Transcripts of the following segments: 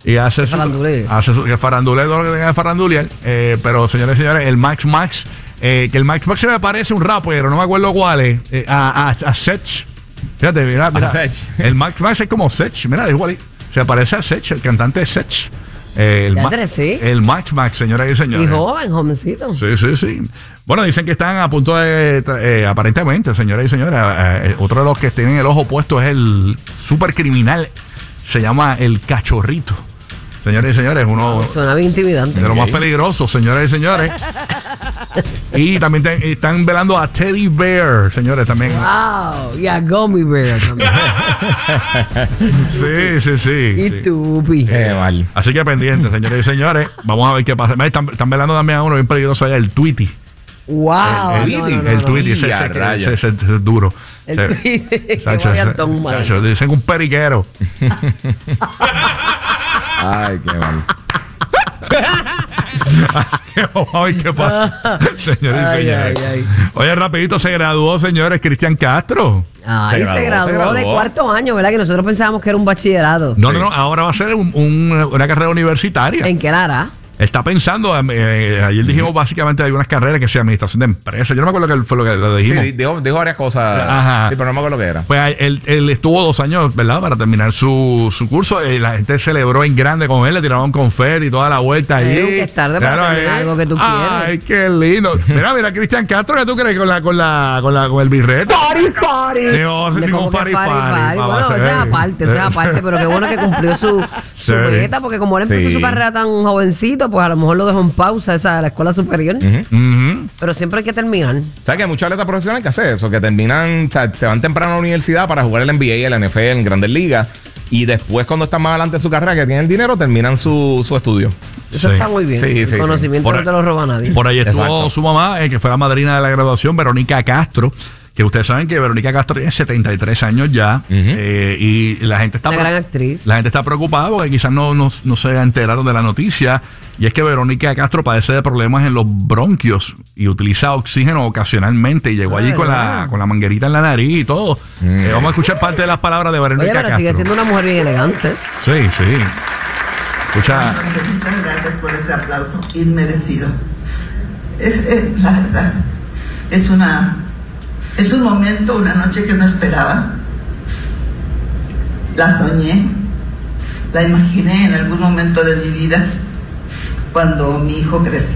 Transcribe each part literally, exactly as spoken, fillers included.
Y hace su, hace su que farandulea todo lo que tenga de farandulear. Eh, pero, señores y señores, el Max Max, eh, que el Max Max se me parece un rapero, no me acuerdo cuál es, eh, a, a, a Sech. Fíjate, mira, mira. El Max Max es como Sech, mira, igual. Se parece a Sech, el cantante de Sech. Eh, el, Ma sí. el Max Max, señoras y señores. Y joven, jovencito. Sí, sí, sí. Bueno, dicen que están a punto de, eh, aparentemente, señoras y señores, eh, otro de los que tienen el ojo puesto es el super criminal, se llama el Cachorrito. Señores y señores, uno suena bien intimidante. De los más peligrosos, señores y señores. Y también te, están velando a Teddy Bear, señores, también. Wow, y a Gummy Bear también. Sí, sí, sí. Y sí. Tupi. Qué mal. Así que pendientes, señores y señores. Vamos a ver qué pasa. Están, están velando también a uno bien peligroso allá, el Tweety. Wow. El, el, no, no, no, el Tweety, no, ese, ese, ese, ese, ese, ese es duro. El se, Tweety. Chacho, chacho, dicen un periquero. Ay, qué mal. Vamos a ver qué pasa, señores y señores. Ay, ay. Oye, rapidito, se graduó, señores, Cristian Castro. Ay, se graduó, se graduó, se graduó de cuarto año, ¿verdad? Que nosotros pensábamos que era un bachillerato. No, sí. no, no, ahora va a ser un, un, una carrera universitaria. ¿En qué la hará? Está pensando, eh, ayer dijimos uh-huh. básicamente hay unas carreras que sea administración de empresas. Yo no me acuerdo qué fue lo que lo dijimos. Sí, dijo, dijo varias cosas. Ajá. Sí, pero no me acuerdo qué era. Pues él, él estuvo dos años, ¿verdad? Para terminar su, su curso. Y la gente celebró en grande con él, le tiraron confeti y toda la vuelta allí. Pero que es tarde para claro, terminar eh. algo que tú quieres. Ay, qué lindo. Mira, mira, Cristian Castro, ¿qué tú crees con la, con la, con la, con el birrete? ¡Fari, fari! No, ningún fari, fari. fari. Bueno, eso es aparte, eso es aparte, pero qué bueno que cumplió su, su meta, porque como él empezó sí. su carrera tan jovencito, pues a lo mejor lo dejó en pausa esa la escuela superior. Uh-huh. Uh-huh. Pero siempre hay que terminar. ¿Sabes que muchos atletas profesionales que hacen eso? Que terminan, o sea, se van temprano a la universidad para jugar el N B A, el N F L, en Grandes Ligas. Y después, cuando están más adelante de su carrera, que tienen dinero, terminan su, su estudio. Eso sí. está muy bien. Sí, el sí, conocimiento sí. no te lo roba nadie. Por ahí estuvo Exacto. su mamá, eh, que fue la madrina de la graduación, Verónica Castro. Que ustedes saben que Verónica Castro tiene setenta y tres años ya. Uh-huh. eh, y la gente está una gran actriz. La gente está preocupada porque quizás no, no, no se enteraron de la noticia. Y es que Verónica Castro padece de problemas en los bronquios y utiliza oxígeno ocasionalmente. Y llegó Ay, allí con la, con la manguerita en la nariz y todo. Mm. Eh, vamos a escuchar parte de las palabras de Verónica Oye, pero Castro. Sigue siendo una mujer bien elegante. Sí, sí. Escucha. Muchas gracias por ese aplauso inmerecido. Es, es, la verdad, es una... Es un momento, una noche que no esperaba. La soñé, la imaginé en algún momento de mi vida cuando mi hijo creció.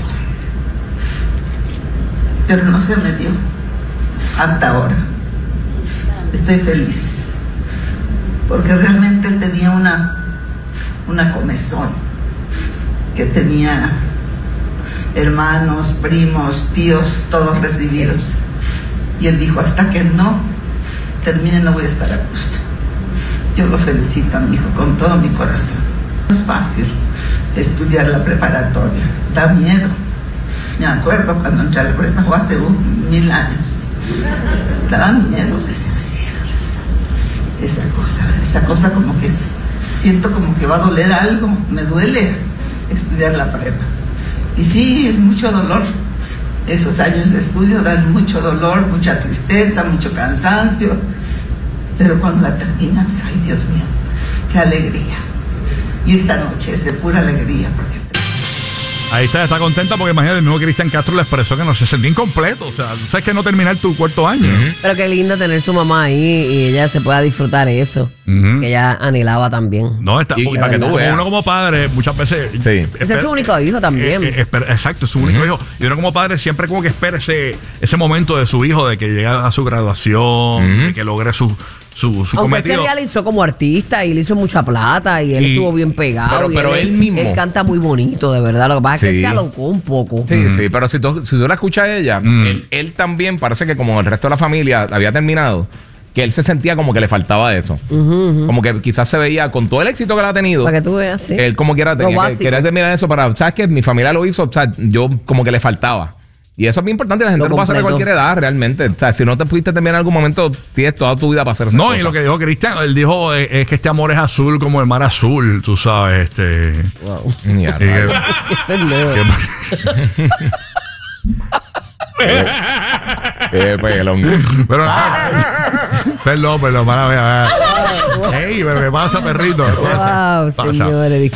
Pero no se me dio hasta ahora. Estoy feliz porque realmente él tenía una, una comezón, que tenía hermanos, primos, tíos, todos recibidos. Y él dijo, hasta que no termine no voy a estar a gusto. Yo lo felicito a mi hijo con todo mi corazón. No es fácil estudiar la preparatoria, da miedo. Me acuerdo cuando entré a la prepa, fue hace un, mil años. Daba miedo, decía así, esa cosa, esa cosa como que siento como que va a doler algo, me duele estudiar la prepa. Y sí, es mucho dolor. Esos años de estudio dan mucho dolor, mucha tristeza, mucho cansancio, pero cuando la terminas, ay Dios mío, qué alegría. Y esta noche es de pura alegría. Porque... Ahí está, está contenta porque imagínate, el nuevo Cristian Castro le expresó que no se sentía incompleto. O sea, tú sabes que no terminar tu cuarto año. Uh-huh. Pero qué lindo tener su mamá ahí y ella se pueda disfrutar eso. Uh-huh. Que ella anhelaba también. No, está, y, para que tú veas. Uno como padre, muchas veces. Sí. Ese espera, es su único hijo también. Eh, eh, espera, exacto, es su único uh-huh. hijo. Y uno como padre siempre como que espera ese, ese momento de su hijo, de que llegue a su graduación, uh-huh. de que logre su. Su, su Aunque cometido. se realizó como artista y le hizo mucha plata y él y, estuvo bien pegado. Pero, pero él, él mismo. Él canta muy bonito, de verdad. Lo que pasa sí. es que se alocó un poco. Sí, mm. sí, pero si tú, si tú la escuchas a ella, mm. él, él también parece que como el resto de la familia había terminado, que él se sentía como que le faltaba eso. Uh-huh, uh-huh. Como que quizás se veía con todo el éxito que él ha tenido. Para que tú veas, sí. Él como quiera tenía que, quería terminar eso para, ¿sabes qué? Mi familia lo hizo, o sea, yo como que le faltaba. Y eso es bien importante. La gente lo, lo pasa a cualquier edad, realmente. O sea, si no te pudiste terminar en algún momento, tienes toda tu vida para hacer eso. No, cosas. Y lo que dijo Cristian, él dijo es, es que este amor es azul como el mar azul, tú sabes. Este. Wow. Mierda. Qué Qué pelón. Pero perdón, perdón, para ver. Ey, pero ¿qué pasa, perrito? Wow, señores.